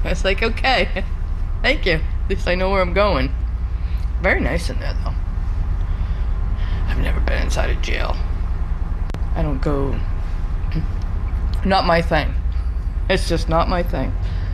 It's like, okay, thank you. At least I know where I'm going. Very nice in there, though. I've never been inside a jail. I don't go... Not my thing. It's just not my thing.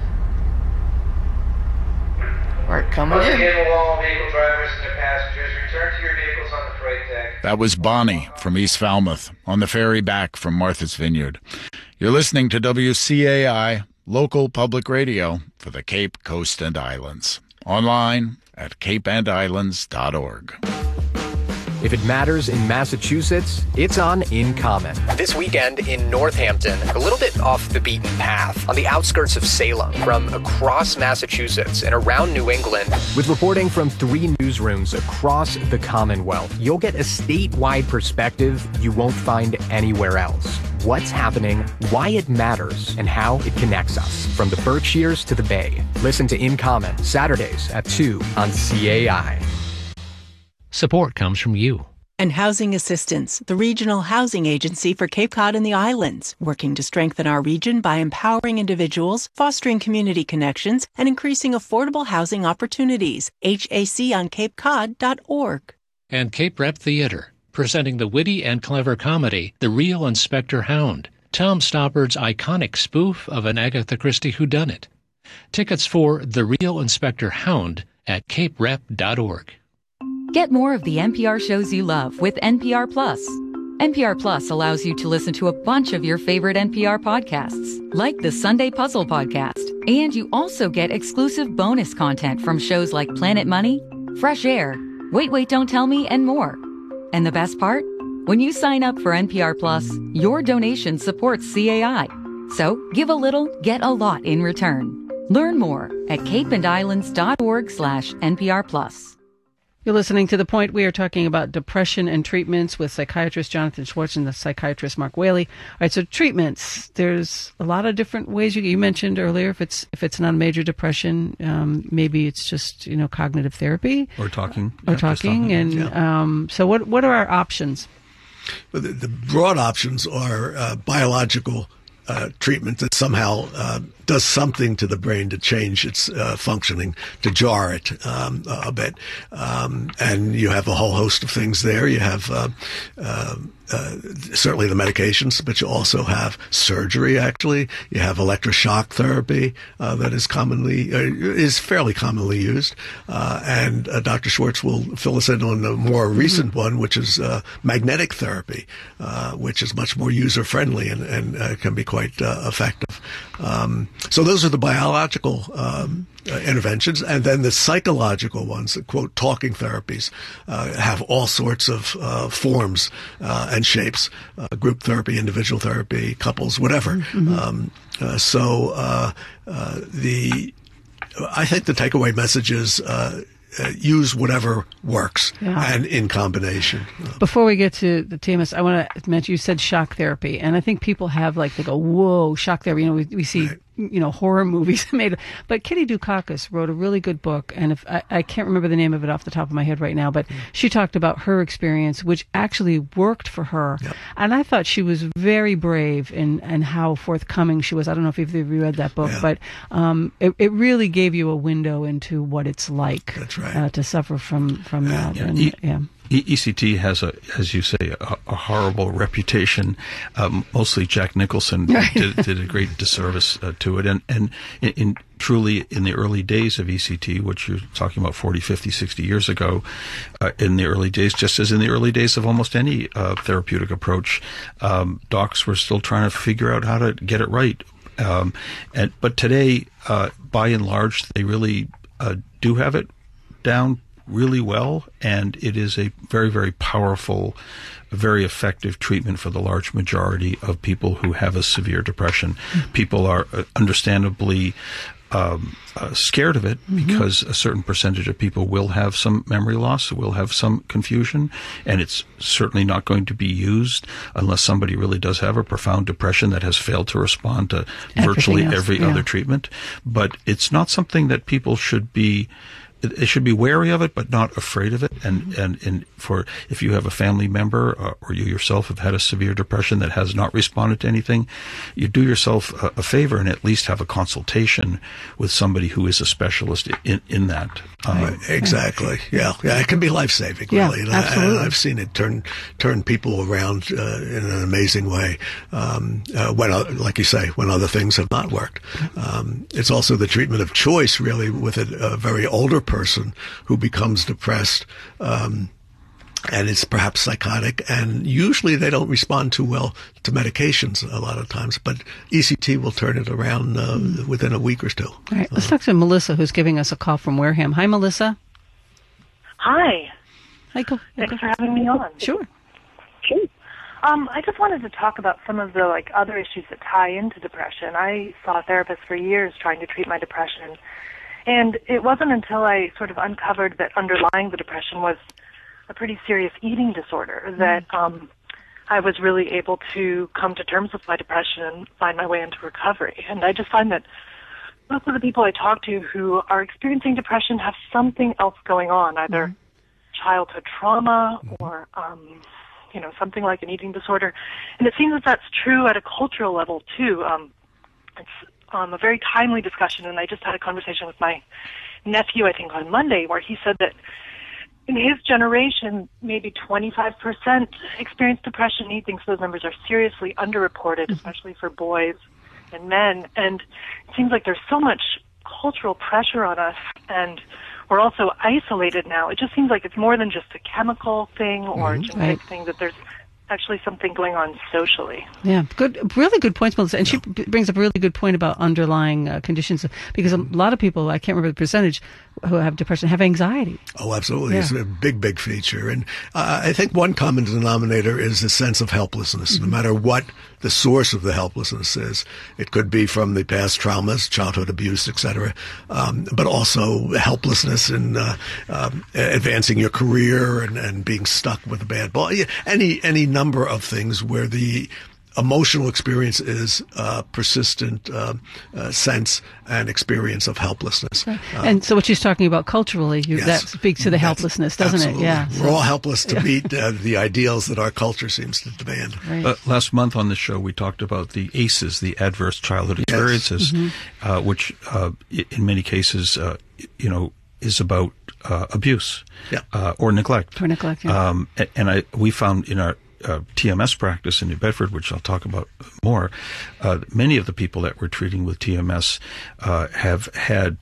Alright, coming in. All vehicle drivers and their passengers, return to your vehicles on the freight deck. That was Bonnie from East Falmouth on the ferry back from Martha's Vineyard. You're listening to WCAI, local public radio for the Cape, Coast, and Islands. Online at capeandislands.org. If it matters in Massachusetts, it's on In Common. This weekend in Northampton, a little bit off the beaten path, on the outskirts of Salem, from across Massachusetts and around New England. With reporting from 3 newsrooms across the Commonwealth, you'll get a statewide perspective you won't find anywhere else. What's happening, why it matters, and how it connects us, from the Berkshires to the Bay. Listen to In Common, Saturdays at 2 on CAI. Support comes from you. And Housing Assistance, the regional housing agency for Cape Cod and the islands, working to strengthen our region by empowering individuals, fostering community connections, and increasing affordable housing opportunities. HAConcapecod.org. And Cape Rep Theater, presenting the witty and clever comedy, The Real Inspector Hound, Tom Stoppard's iconic spoof of an Agatha Christie whodunit. Tickets for The Real Inspector Hound at caperep.org. Get more of the NPR shows you love with NPR Plus. NPR Plus allows you to listen to a bunch of your favorite NPR podcasts, like the Sunday Puzzle Podcast. And you also get exclusive bonus content from shows like Planet Money, Fresh Air, Wait, Don't Tell Me, and more. And the best part? When you sign up for NPR Plus, your donation supports CAI. So give a little, get a lot in return. Learn more at capeandislands.org/NPR Plus. You're listening to The Point. We are talking about depression and treatments with psychiatrist Jonathan Schwartz and the psychiatrist Mark Whaley. All right, so treatments. There's a lot of different ways. You mentioned earlier if it's not a major depression, maybe it's just cognitive therapy or talking. So what are our options? Well, the broad options are biological treatment that somehow does something to the brain to change its functioning, to jar it a bit. And you have a whole host of things there. You have certainly the medications, but you also have surgery, actually. You have electroshock therapy that is fairly commonly used. And Dr. Schwartz will fill us in on the more recent one, which is magnetic therapy, which is much more user-friendly and can be quite effective. So those are the biological interventions, and then the psychological ones, quote, talking therapies, have all sorts of forms and shapes, group therapy, individual therapy, couples, whatever. Mm-hmm. I think the takeaway message is use whatever works and in combination. Before we get to the TMS, I want to mention, you said shock therapy, and I think people have they go, whoa, shock therapy. We see horror movies made, but Kitty Dukakis wrote a really good book, and if I can't remember the name of it off the top of my head right now, but she talked about her experience, which actually worked for her. Yep. And I thought she was very brave in how forthcoming she was. I don't know if you've read that book, but it really gave you a window into what it's like. That's right. To suffer from that. ECT has as you say, a horrible reputation. Mostly Jack Nicholson did a great disservice to it. And truly in the early days of ECT, which you're talking about 40, 50, 60 years ago, in the early days, just as in the early days of almost any therapeutic approach, docs were still trying to figure out how to get it right. But today, by and large, they really do have it down really well, and it is a very, very powerful, very effective treatment for the large majority of people who have a severe depression. Mm-hmm. People are understandably scared of it because a certain percentage of people will have some memory loss, will have some confusion, and it's certainly not going to be used unless somebody really does have a profound depression that has failed to respond to virtually every other treatment. But it's not something that people should be they should be wary of it, but not afraid of it. And for if you have a family member or you yourself have had a severe depression that has not responded to anything, you do yourself a favor and at least have a consultation with somebody who is a specialist in that. Exactly. Yeah. It can be life-saving, really. Yeah, absolutely. I've seen it turn people around in an amazing way. When, like you say, when other things have not worked. It's also the treatment of choice, really, with a very older person who becomes depressed, and it's perhaps psychotic, and usually they don't respond too well to medications a lot of times, but ECT will turn it around within a week or two. All right, let's talk to Melissa, who's giving us a call from Wareham. Hi, Melissa. Hi. Hi, cool. Thanks for having me on. Sure. I just wanted to talk about some of the other issues that tie into depression. I saw a therapist for years trying to treat my depression, and it wasn't until I sort of uncovered that underlying the depression was a pretty serious eating disorder that I was really able to come to terms with my depression and find my way into recovery. And I just find that most of the people I talk to who are experiencing depression have something else going on, either childhood trauma or something like an eating disorder. And it seems that that's true at a cultural level, too. It's a very timely discussion, and I just had a conversation with my nephew, I think, on Monday, where he said that in his generation, maybe 25% experience depression. He thinks those numbers are seriously underreported, especially for boys and men. And it seems like there's so much cultural pressure on us, and we're also isolated now. It just seems like it's more than just a chemical thing or a genetic thing, that there's actually something going on socially. Yeah, really good points, Melissa. And she brings up a really good point about underlying conditions, because a lot of people, I can't remember the percentage, who have depression have anxiety. Oh, absolutely. Yeah. It's a big feature. And I think one common denominator is the sense of helplessness, no matter what the source of the helplessness is. It could be from the past traumas, childhood abuse, etc., but also helplessness in advancing your career and being stuck with a bad boss. Any number of things where the emotional experience is persistent sense and experience of helplessness. Right. And so what she's talking about culturally, that speaks to the helplessness, doesn't absolutely. It? Yeah. We're all helpless to meet the ideals that our culture seems to demand. Right. Last month on the show, we talked about the ACEs, the adverse childhood experiences, which in many cases, is about abuse or neglect. Or neglect, yeah. And we found in our TMS practice in New Bedford, which I'll talk about more, many of the people that we're treating with TMS have had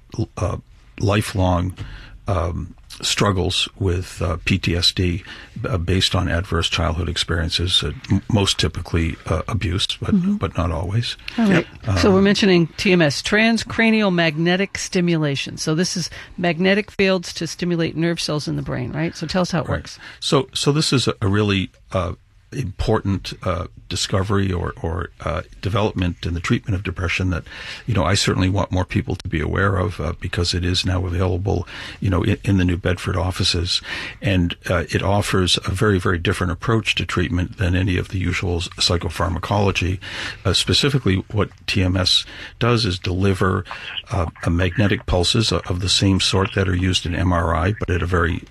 lifelong struggles with PTSD based on adverse childhood experiences, most typically abuse, but not always. All right. So we're mentioning TMS, transcranial magnetic stimulation. So this is magnetic fields to stimulate nerve cells in the brain, right? So tell us how it works. So this is a really important discovery or development in the treatment of depression that I certainly want more people to be aware of because it is now available in the New Bedford offices, and it offers a very, very different approach to treatment than any of the usual psychopharmacology. Specifically, what TMS does is deliver magnetic pulses of the same sort that are used in MRI, but at a very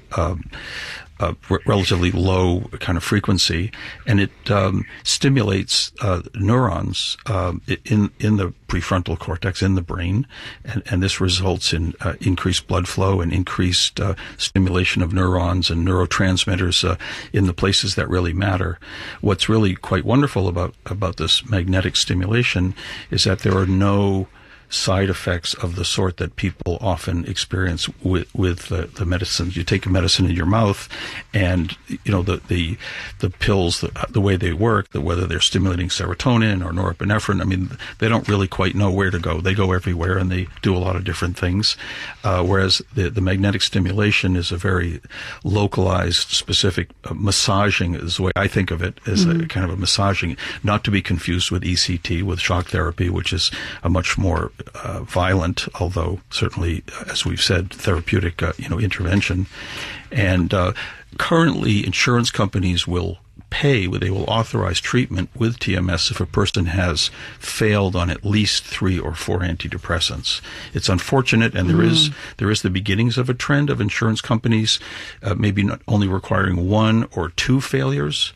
relatively low kind of frequency, and it stimulates neurons in the prefrontal cortex in the brain, and this results in increased blood flow and increased stimulation of neurons and neurotransmitters in the places that really matter. What's really quite wonderful about this magnetic stimulation is that there are no side effects of the sort that people often experience with the medicines. You take a medicine in your mouth, and the pills, the way they work, whether they're stimulating serotonin or norepinephrine, I mean, they don't really quite know where to go. They go everywhere, and they do a lot of different things. Whereas the magnetic stimulation is a very localized, specific massaging, is the way I think of it, as a kind of a massaging, not to be confused with ECT, with shock therapy, which is a much more violent, although certainly, as we've said, therapeutic, intervention. And currently, insurance companies will they will authorize treatment with TMS if a person has failed on at least 3 or 4 antidepressants. It's unfortunate, and there is the beginnings of a trend of insurance companies maybe not only requiring 1 or 2 failures,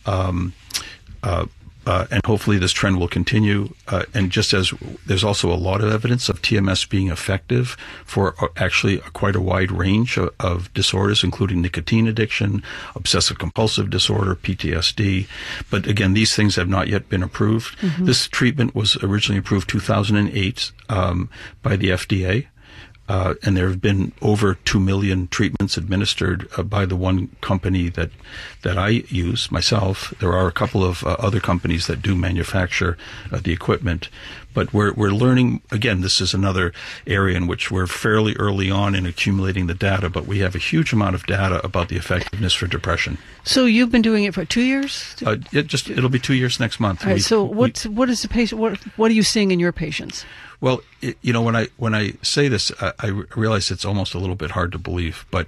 and hopefully this trend will continue. And just as there's also a lot of evidence of TMS being effective for actually quite a wide range of disorders, including nicotine addiction, obsessive compulsive disorder, PTSD. But again, these things have not yet been approved. This treatment was originally approved 2008 by the FDA. And there have been over 2 million treatments administered by the one company that I use myself. There are a couple of other companies that do manufacture the equipment. But we're learning, again, this is another area in which we're fairly early on in accumulating the data, but we have a huge amount of data about the effectiveness for depression. So you've been doing it for 2 years? It'll be 2 years next month. All right, so what is the patient? What are you seeing in your patients? Well, when I say this, I realize it's almost a little bit hard to believe, but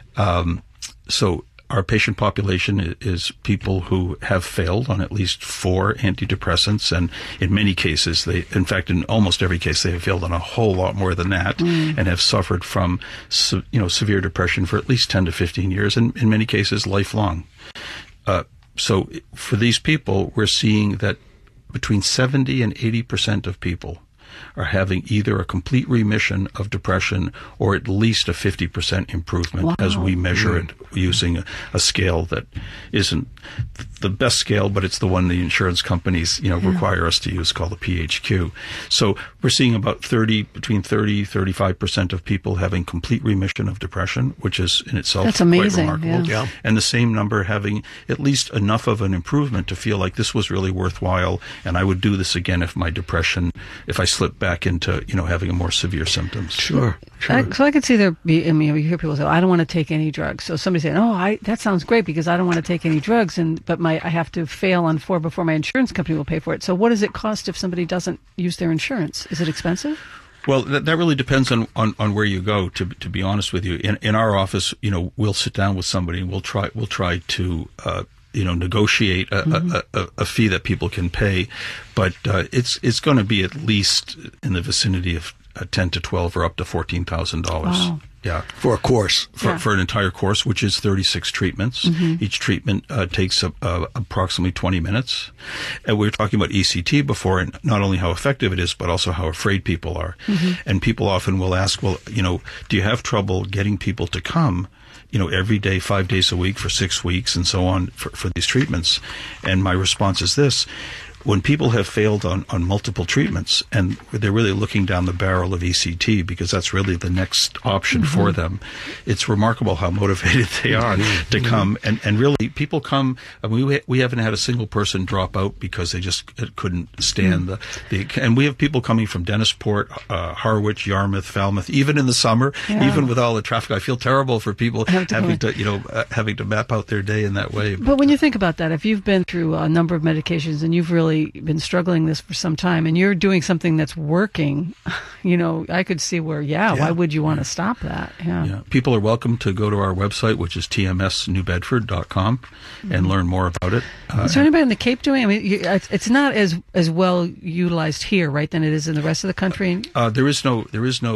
so our patient population is people who have failed on at least 4 antidepressants, and in many cases, in almost every case, they have failed on a whole lot more than that, and have suffered from severe depression for at least 10 to 15 years, and in many cases, lifelong. So for these people, we're seeing that between 70 and 80% of people are having either a complete remission of depression or at least a 50% improvement as we measure it using a scale that isn't the best scale, but it's the one the insurance companies, require us to use, called the PHQ. So we're seeing about between 35% of people having complete remission of depression, which is in itself quite remarkable. Yeah. And the same number having at least enough of an improvement to feel like this was really worthwhile, and I would do this again if I slip back into, having a more severe symptoms. Sure. So I could see you hear people say, I don't want to take any drugs. So somebody saying, that sounds great because I don't want to take any drugs, but I have to fail on 4 before my insurance company will pay for it. So what does it cost if somebody doesn't use their insurance? Is it expensive? Well, that really depends on where you go. To be honest with you, in our office, we'll sit down with somebody and we'll try to negotiate a fee that people can pay, but it's going to be at least in the vicinity of $10 to $12 or up to $14,000. Wow. Yeah, for a course, for an entire course, which is 36 treatments. Each treatment takes approximately 20 minutes. And we were talking about ECT before, and not only how effective it is, but also how afraid people are. And people often will ask, well, do you have trouble getting people to come every day, 5 days a week for 6 weeks and so on for these treatments? And my response is this: when people have failed on multiple treatments and they're really looking down the barrel of ECT because that's really the next option for them, it's remarkable how motivated they are to come. And really, people come. We haven't had a single person drop out because they just couldn't stand and we have people coming from Dennisport, Harwich, Yarmouth, Falmouth, even in the summer, even with all the traffic. I feel terrible for people having to map out their day in that way. But when you think about that, if you've been through a number of medications and you've really been struggling this for some time and you're doing something that's working, I could see where, why would you want to stop that? Yeah. People are welcome to go to our website, which is tmsnewbedford.com, and learn more about it. Is there anybody in the Cape doing it? I mean, it's not as well utilized here, right, than it is in the rest of the country? There is no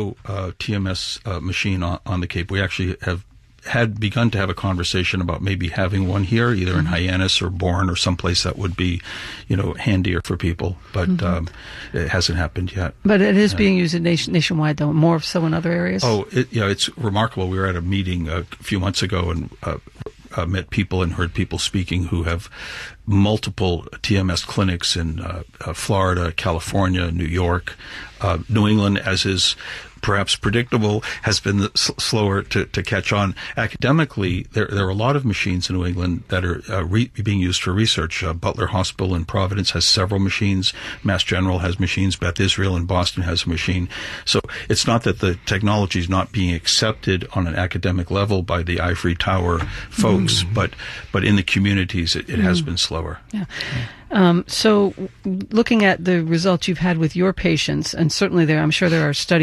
TMS machine on the Cape. We actually had begun to have a conversation about maybe having one here, either in Hyannis or Bourne or someplace that would be, handier for people. But it hasn't happened yet. But it is being used nationwide, though, more so in other areas? Oh, it's remarkable. We were at a meeting a few months ago and met people and heard people speaking who have multiple TMS clinics in Florida, California, New York, New England, as is perhaps predictable, has been slower to catch on. Academically, there are a lot of machines in New England that are being used for research. Butler Hospital in Providence has several machines. Mass General has machines. Beth Israel in Boston has a machine. So it's not that the technology is not being accepted on an academic level by the ivory tower folks, but in the communities, it has been slower. Yeah. So looking at the results you've had with your patients, and certainly I'm sure there are studies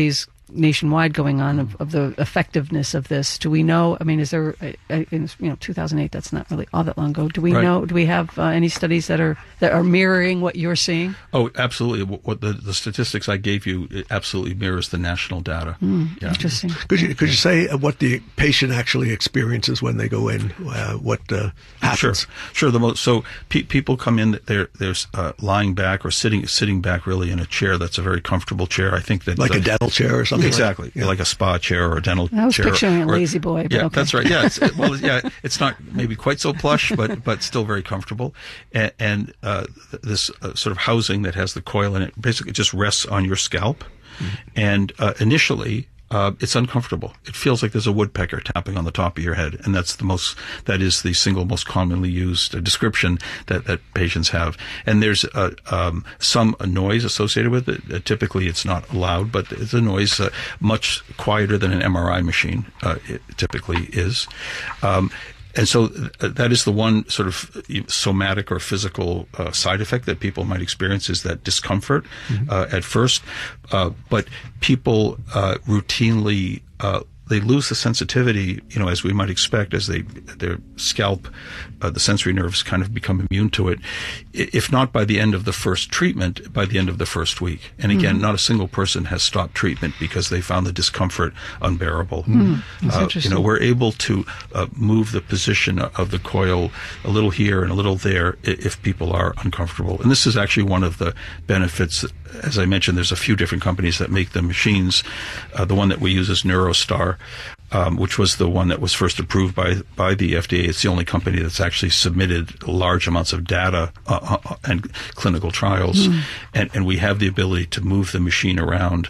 nationwide going on of the effectiveness of this. Do we know? I mean, is there in 2008? That's not really all that long ago. Do we know? Do we have any studies that are mirroring what you're seeing? Oh, absolutely. What the statistics I gave you, it absolutely mirrors the national data. Yeah. Interesting. Could you say what the patient actually experiences when they go in? What happens? Sure. So people come in. They're lying back or sitting back really in a chair that's a very comfortable chair. I think that like a dental chair or something. Exactly, like a spa chair or a dental chair. I was picturing a lazy boy. But yeah, okay. That's right. Yeah, it's not maybe quite so plush, but still very comfortable. And this sort of housing that has the coil in it basically just rests on your scalp, and initially. It's uncomfortable. It feels like there's a woodpecker tapping on the top of your head, and that is the single most commonly used description that patients have. And there's some noise associated with it. Typically, it's not loud, but it's a noise much quieter than an MRI machine. It typically is. And so that is the one sort of somatic or physical side effect that people might experience, is that discomfort at first. But people routinely they lose the sensitivity, as we might expect, as their scalp, the sensory nerves kind of become immune to it. If not by the end of the first treatment, by the end of the first week. And again, not a single person has stopped treatment because they found the discomfort unbearable. We're able to move the position of the coil a little here and a little there if people are uncomfortable. And this is actually one of the benefits. As I mentioned, there's a few different companies that make the machines. The one that we use is NeuroStar, which was the one that was first approved by the FDA. It's the only company that's actually submitted large amounts of data and clinical trials, and we have the ability to move the machine around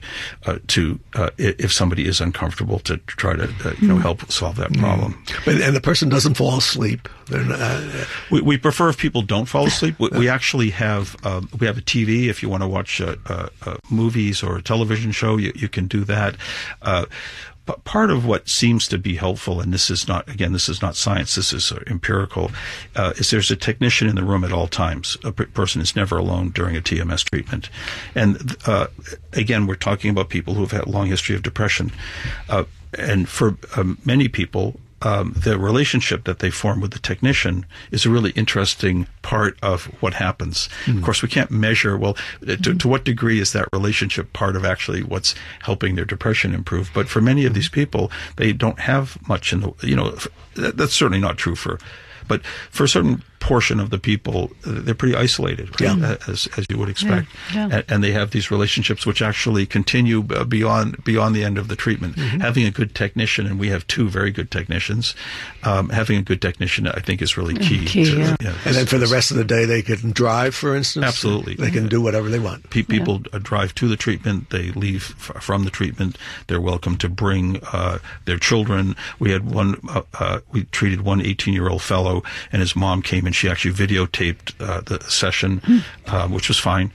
if somebody is uncomfortable, to try to help solve that problem. And the person doesn't fall asleep. We prefer if people don't fall asleep. We actually have a TV. If you want to watch movies or a television show, you can do that. But part of what seems to be helpful, and this is not science, this is empirical, is there's a technician in the room at all times. A person is never alone during a TMS treatment. And again, we're talking about people who have had a long history of depression. And for many people, the relationship that they form with the technician is a really interesting part of what happens. Of course, we can't measure, to what degree is that relationship part of actually what's helping their depression improve. But for many of these people, they don't have much that's certainly not true but for a certain portion of the people, they're pretty isolated, as you would expect. And they have these relationships which actually continue beyond the end of the treatment. Having a good technician, and we have two very good technicians, having a good technician, I think, is really key. And then for the rest of the day, they can drive, for instance? Absolutely. They can do whatever they want. People drive to the treatment. They leave from the treatment. They're welcome to bring their children. We had we treated one 18-year-old fellow, and his mom came and she actually videotaped the session, which was fine.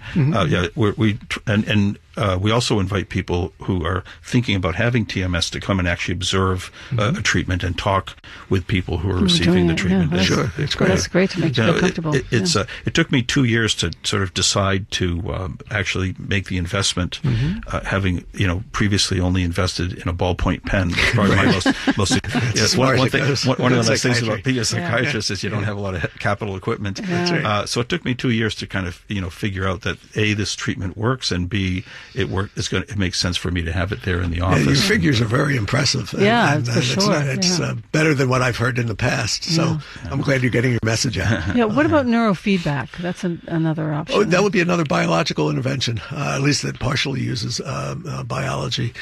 We also invite people who are thinking about having TMS to come and actually observe a treatment and talk with people who are receiving the treatment. Sure, it's great. That's great to make you feel comfortable. It took me 2 years to sort of decide to actually make the investment, having previously only invested in a ballpoint pen. That's probably my most one of the nice things about being a psychiatrist is you don't have a lot of capital equipment. So it took me 2 years to kind of figure out that A, this treatment works, and B, it makes sense for me to have it there in the office. Your figures are very impressive. For sure. It's better than what I've heard in the past. So I'm glad you're getting your message out. What about neurofeedback? That's another option. Oh, that would be another biological intervention, at least that partially uses biology.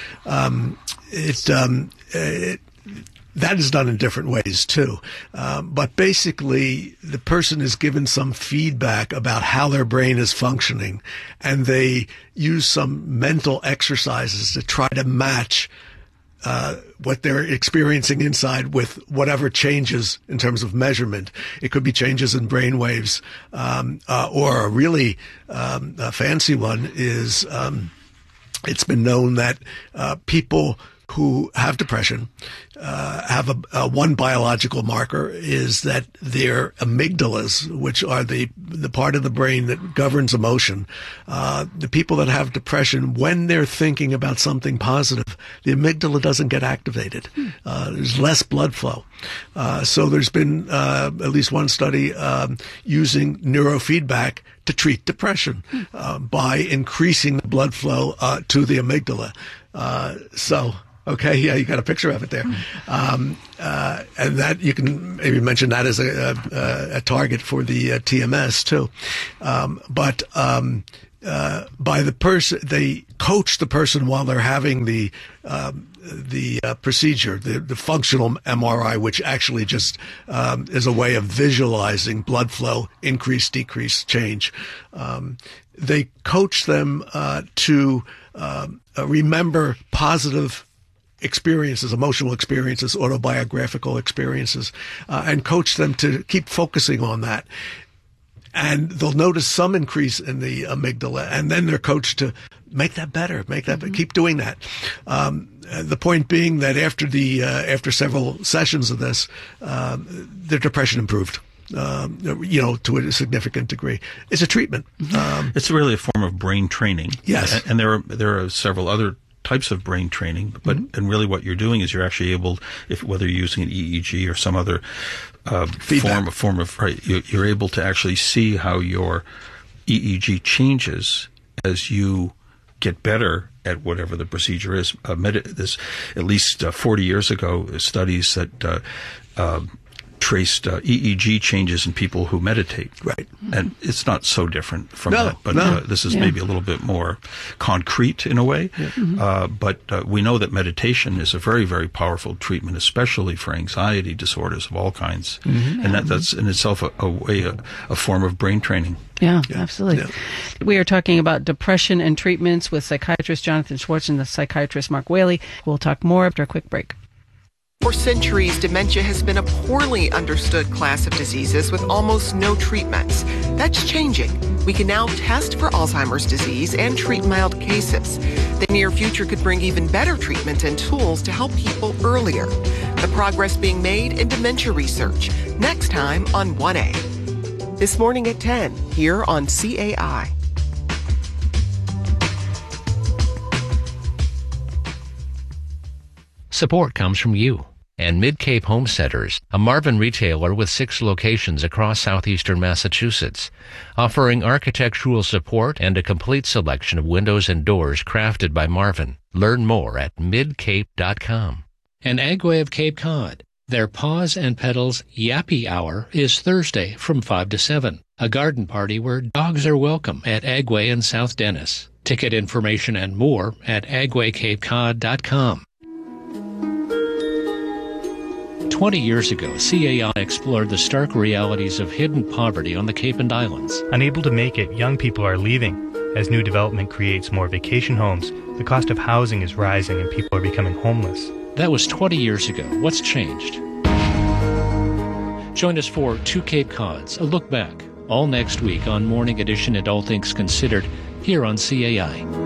That is done in different ways too. But basically, the person is given some feedback about how their brain is functioning, and they use some mental exercises to try to match what they're experiencing inside with whatever changes in terms of measurement. It could be changes in brain waves, or a really fancy one is it's been known that people who have depression have one biological marker is that their amygdalas, which are the part of the brain that governs emotion, the people that have depression, when they're thinking about something positive, the amygdala doesn't get activated. There's less blood flow. So there's been at least one study using neurofeedback to treat depression by increasing the blood flow to the amygdala. Okay, yeah, you got a picture of it there. And that you can maybe mention that as a target for the TMS too. But by the person, they coach the person while they're having the procedure, the functional MRI, which actually just is a way of visualizing blood flow, increase, decrease, change. They coach them to remember positive experiences, emotional experiences, autobiographical experiences, and coach them to keep focusing on that. And they'll notice some increase in the amygdala, and then they're coached to make that better, keep doing that. The point being that after several sessions of this, their depression improved. To a significant degree. It's a treatment. It's really a form of brain training. Yes. And there are several other types of brain training, but and really what you're doing is you're actually able, whether you're using an EEG or some other form of right, you're able to actually see how your EEG changes as you get better at whatever the procedure is. This at least 40 years ago, studies that traced EEG changes in people who meditate. Right. And it's not so different from that, but this is maybe a little bit more concrete in a way. Yeah. But we know that meditation is a very, very powerful treatment, especially for anxiety disorders of all kinds. And that's in itself a form of brain training. Yeah, absolutely. Yeah. We are talking about depression and treatments with psychiatrist Jonathan Schwartz and the psychiatrist Mark Whaley. We'll talk more after a quick break. For centuries, dementia has been a poorly understood class of diseases with almost no treatments. That's changing. We can now test for Alzheimer's disease and treat mild cases. The near future could bring even better treatments and tools to help people earlier. The progress being made in dementia research. Next time on 1A. This morning at 10, here on CAI. Support comes from you and Mid-Cape Home Centers, a Marvin retailer with 6 locations across southeastern Massachusetts, offering architectural support and a complete selection of windows and doors crafted by Marvin. Learn more at midcape.com. And Agway of Cape Cod. Their Paws and Petals Yappy Hour is Thursday from 5 to 7, a garden party where dogs are welcome at Agway in South Dennis. Ticket information and more at agwaycapecod.com. 20 years ago, CAI explored the stark realities of hidden poverty on the Cape and Islands. Unable to make it, young people are leaving. As new development creates more vacation homes, the cost of housing is rising and people are becoming homeless. That was 20 years ago. What's changed? Join us for Two Cape Cods, a look back, all next week on Morning Edition and All Things Considered, here on CAI.